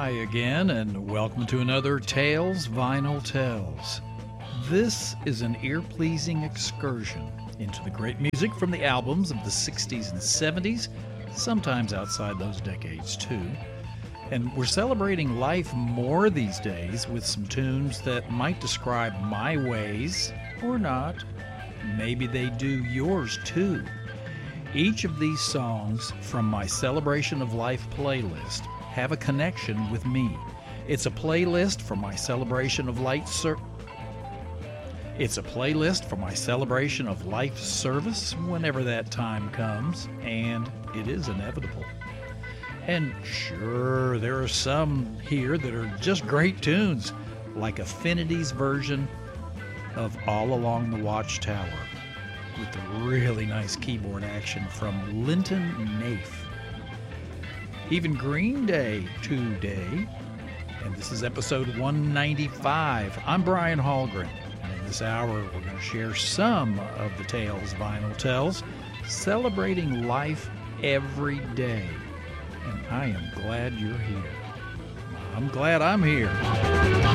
Hi again, and welcome to another Tales Vinyl Tells. This is an ear-pleasing excursion into the great music from the albums of the 60s and 70s, sometimes outside those decades too. And we're celebrating life more these days with some tunes that might describe my ways, or not. Maybe they do yours too. Each of these songs from my Celebration of Life playlist have a connection with me. It's a playlist for my Celebration of Life service whenever that time comes, and it is inevitable. And sure, there are some here that are just great tunes, like Affinity's version of All Along the Watchtower, with the really nice keyboard action from Linton Naif. Even Green Day today, and this is episode 195. I'm Brian Hallgren, and in this hour we're going to share some of the Tales Vinyl Tells, celebrating life every day. And I am glad you're here. I'm glad I'm here.